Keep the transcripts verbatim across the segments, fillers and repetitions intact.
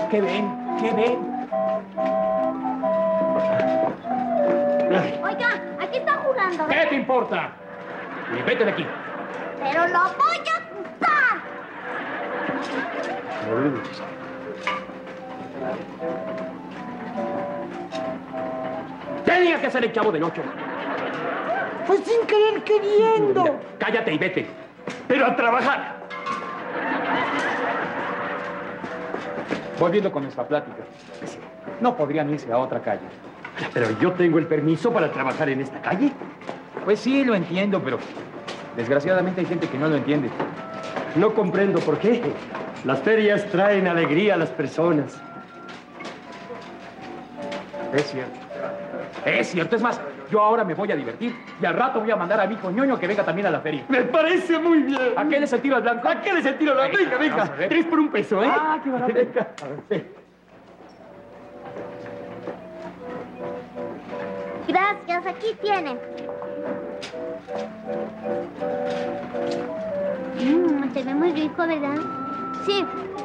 ¿Qué ven? ¿Qué ven? Oiga, aquí están jugando. ¿Qué te importa? Y vete de aquí. Pero lo voy a dar. Tenía que ser el Chavo del Ocho. Pues sin querer queriendo. Mira, cállate y vete. Pero a trabajar. Volviendo con nuestra plática. No podrían irse a otra calle. Pero yo tengo el permiso para trabajar en esta calle. Pues sí, lo entiendo, pero desgraciadamente hay gente que no lo entiende. No comprendo por qué. Las ferias traen alegría a las personas. Es cierto. Es cierto. Es más, yo ahora me voy a divertir y al rato voy a mandar a mi hijo ñoño que venga también a la feria. Me parece muy bien. ¿A qué le tiro al blanco? ¿A qué le tiro al blanco? Venga, venga. Vamos a ver. Tres por un peso, ¿eh? Ah, qué barato. Venga. A ver. Gracias, aquí tienen. Mmm, se ve muy rico, ¿verdad? Sí.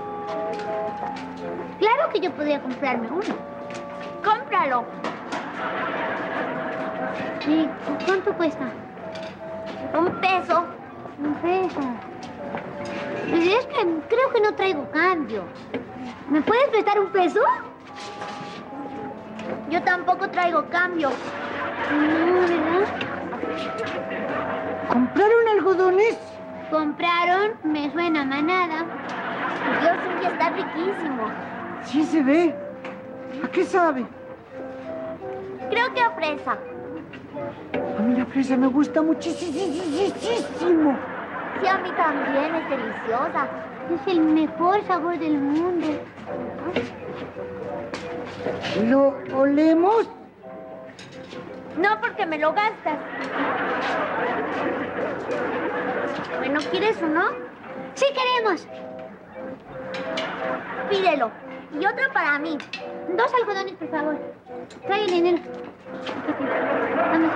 Claro que yo podría comprarme uno. ¡Cómpralo! ¿Y cuánto cuesta? Un peso. Un peso. Es que creo que no traigo cambio. ¿Me puedes prestar un peso? Yo tampoco traigo cambio. No, ¿verdad? ¿Compraron algodones? ¿Compraron? Me suena a manada. Dios, sí, está riquísimo. Sí se ve. ¿A qué sabe? Creo que a fresa. A mí la fresa me gusta muchísimo. Sí, a mí también, es deliciosa. Es el mejor sabor del mundo. ¿Lo olemos? No, porque me lo gastas. Bueno, ¿quieres uno? Sí, queremos. Pídelo. Y otro para mí. Dos algodones, por favor. Trae el dinero. Vamos.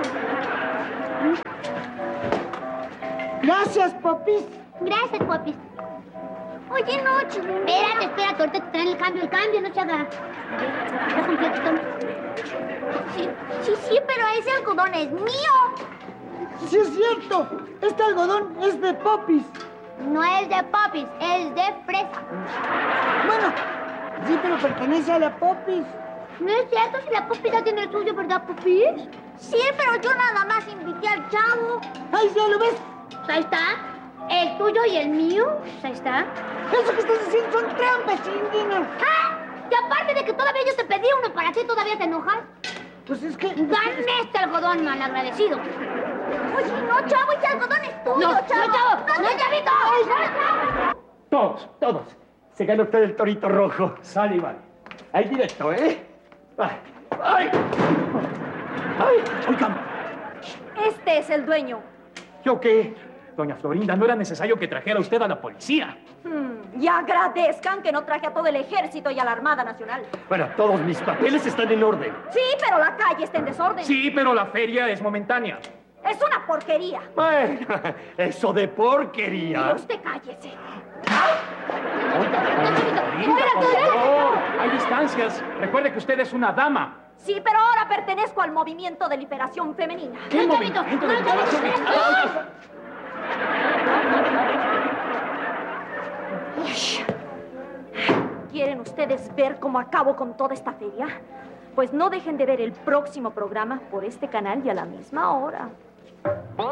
Gracias, Popis. Gracias, Popis. Oye, no, chido. Espérate, espérate. Ahorita te traen el cambio. El cambio no se haga. Está completo. Sí, sí, sí, pero ese algodón es mío. Sí, es cierto. Este algodón es de Popis. No es de Popis, es de fresa. Bueno, sí, pero pertenece a la Popis. No es cierto si la Popis ya tiene el suyo, ¿verdad, Popis? Sí, pero yo nada más invité al Chavo. ¡Ay, ya lo ves! Ahí está. El tuyo y el mío. Ahí está. Eso que estás diciendo son trampas, Indina. ¡Ah! Y aparte de que todavía yo te pedí uno para ti, ¿todavía te enojas? Pues es que... Dame este algodón, malagradecido. Oye, no, Chavo, ese algodón es tuyo, No, Chavo. no, Chavo, no, Chavito. No, Chavo. Todos, todos. Se gana usted el torito rojo. Sale y vale. Ahí directo, ¿eh? ¡Ay! ¡Ay! ¡Ay! Oigan, Este es el dueño. ¿yo qué? Doña Florinda, no era necesario que trajera usted a la policía. Hmm, y agradezcan que no traje a todo el ejército y a la Armada Nacional. bueno, todos mis papeles están en orden. Sí, pero la calle está en desorden. Sí, pero la feria es momentánea. Es una porquería. Bueno, eso de porquería. Y usted cállese. Florinda, por favor, hay distancias. Recuerde que usted es una dama. Sí, pero ahora pertenezco al movimiento de liberación femenina. ¿Qué No, movimiento Chavito, de no, Chavito, liberación? no. ¿Quieren ustedes ver cómo acabo con toda esta feria? Pues no dejen de ver el próximo programa por este canal y a la misma hora.